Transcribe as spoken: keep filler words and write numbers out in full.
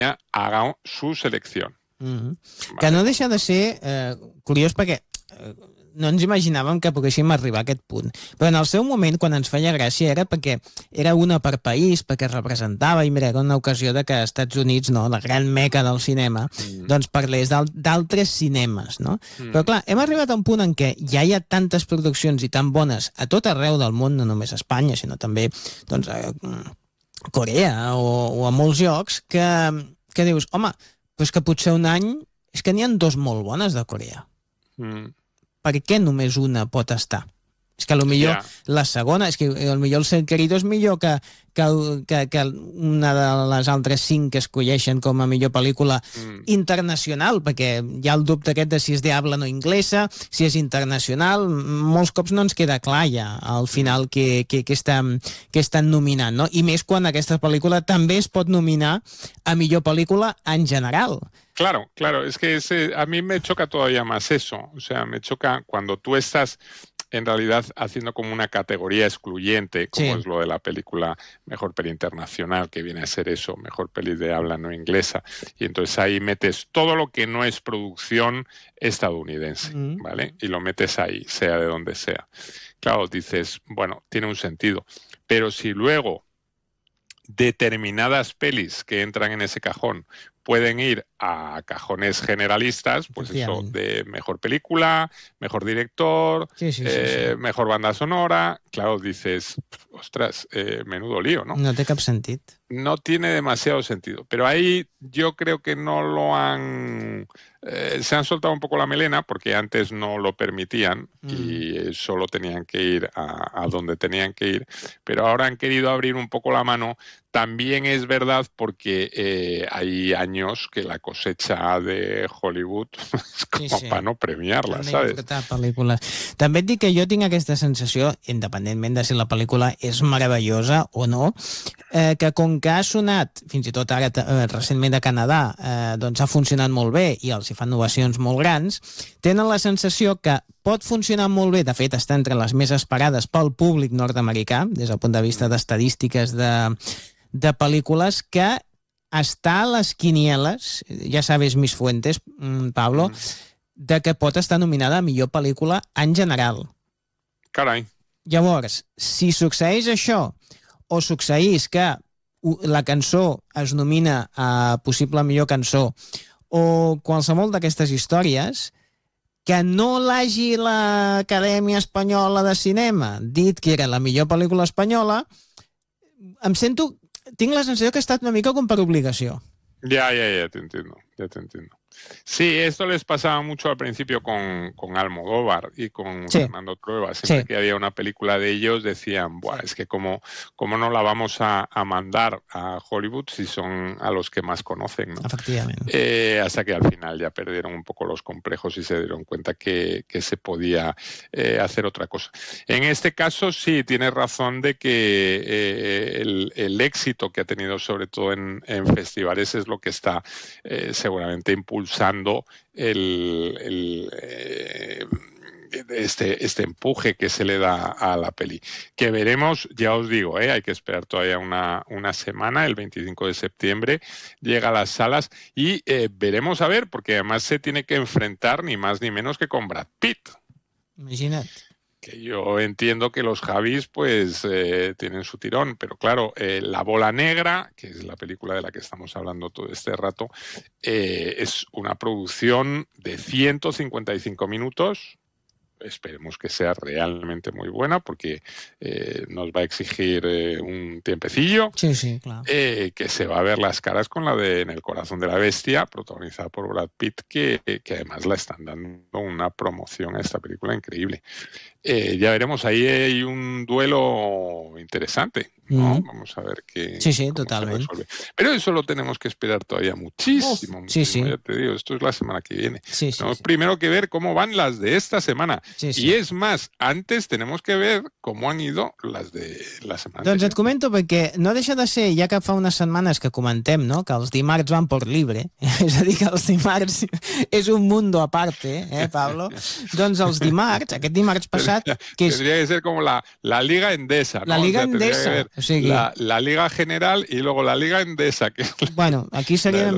haga su selección. Mm-hmm. Vale. Que no deixa de ser eh, curiós perquè eh, no ens imaginàvem que poguéssim arribar a aquest punt. Però en el seu moment, quan ens feia gràcia, era perquè era una per país, perquè es representava, i mira, era una ocasió de que als Estats Units, no, la gran meca del cinema, mm. doncs parlés d'altres cinemes, no? Mm. Però clar, hem arribat a un punt en què ja hi ha tantes produccions i tan bones a tot arreu del món, no només a Espanya, sinó també doncs, a Corea o, o a molts llocs, que, que dius, home, però és que potser un any és que n'hi ha dos molt bones de Corea. Mm. Per què només una pot estar? És que potser yeah. la segona, és que potser el Ser Querido és millor que, que, que, que una de les altres cinc que escolleixen com a millor pel·lícula mm. internacional, perquè hi ha el dubte aquest de si és de habla no inglesa, si és internacional, molts cops no ens queda clar ja al final que, que, que, estan, que estan nominant, no? I més quan aquesta pel·lícula també es pot nominar a millor pel·lícula en general. Claro, claro, es que ese, a mí me choca todavía más eso, o sea, me choca cuando tú estás en realidad haciendo como una categoría excluyente, como sí. es lo de la película Mejor Peli Internacional, que viene a ser eso, Mejor Peli de Habla No Inglesa, y entonces ahí metes todo lo que no es producción estadounidense, mm. ¿vale? Y lo metes ahí, sea de donde sea. Claro, dices, bueno, tiene un sentido, pero si luego determinadas pelis que entran en ese cajón pueden ir a cajones generalistas, pues eso, de mejor película, mejor director, sí, sí, eh, sí, sí. mejor banda sonora. Claro, dices, ostras, eh, menudo lío, ¿no? No té cap sentit. No tiene demasiado sentido. Pero ahí yo creo que no lo han... Eh, se han soltado un poco la melena porque antes no lo permitían mm. y solo tenían que ir a, a donde tenían que ir. Pero ahora han querido abrir un poco la mano. También es verdad porque eh, hay años que la cosecha de Hollywood és com sí, sí. per no premiar-la, saps? Pel·lícules. També et dic que jo tinc aquesta sensació, independentment de si la pel·lícula és meravellosa o no, eh, que com que ha sonat, fins i tot ara eh, recentment a Canadà, eh, doncs ha funcionat molt bé i els hi fan ovacions molt grans, tenen la sensació que pot funcionar molt bé, de fet està entre les més esperades pel públic nord-americà, des del punt de vista d'estadístiques de, de pel·lícules, que està a les quinieles, ja sabes mis fuentes, Pablo, de que pot estar nominada a millor pel·lícula en general. Carai. Llavors, si succeeix això, o succeís que la cançó es nomina a possible millor cançó, o qualsevol d'aquestes històries, que no l'hagi l'Acadèmia Espanyola de Cinema dit que era la millor pel·lícula espanyola, em sento... Tinc la sensació que ha estat una mica com per obligació. Ya, ya, ya te entiendo, ya te entiendo. Sí, esto les pasaba mucho al principio con, con Almodóvar y con sí. Fernando Trueba. Siempre sí. que había una película de ellos decían, buah, es que cómo, cómo no la vamos a, a mandar a Hollywood si son a los que más conocen, ¿no? Efectivamente. Eh, hasta que al final ya perdieron un poco los complejos y se dieron cuenta que, que se podía eh, hacer otra cosa. En este caso sí, tienes razón de que eh, el, el éxito que ha tenido sobre todo en, en festivales es lo que está eh, seguramente impulsando usando el, el, eh, este, este empuje que se le da a la peli. Que veremos, ya os digo, ¿eh? Hay que esperar todavía una, una semana, el veinticinco de septiembre llega a las salas y eh, veremos a ver, porque además se tiene que enfrentar ni más ni menos que con Brad Pitt. Imagínate. Que yo entiendo que los Javis pues eh, tienen su tirón, pero claro, eh, La Bola Negra, que es la película de la que estamos hablando todo este rato, eh, es una producción de ciento cincuenta y cinco minutos. Esperemos que sea realmente muy buena porque eh, nos va a exigir eh, un tiempecillo. Sí, sí, claro. Eh, que se va a ver las caras con la de En el corazón de la bestia, protagonizada por Brad Pitt, que, que además la están dando una promoción a esta película increíble. Eh, ya veremos, ahí hay un duelo interesante, ¿no? Mm. Vamos a ver qué. Sí, sí, totalmente. Pero eso lo tenemos que esperar todavía muchísimo, Uf, muchísimo, sí, sí. Ya te digo, esto es la semana que viene. Sí, sí, tenemos sí. primero que ver cómo van las de esta semana. Sí, sí. Y es más, antes tenemos que ver cómo han ido las de la semana. Doncs et comento perquè no deixa de ser, ja que fa unes setmanes que comentem, no?, que els dimarts van por libre, és a dir, que els dimarts és un mundo aparte, eh, Pablo? Doncs els dimarts, aquest dimarts passat... Que és... Tendría que ser como la, la Liga Endesa, ¿no? La Liga o sea, Endesa. O sigui... la, la Liga General y luego la Liga Endesa. Que es la... Bueno, aquí seria...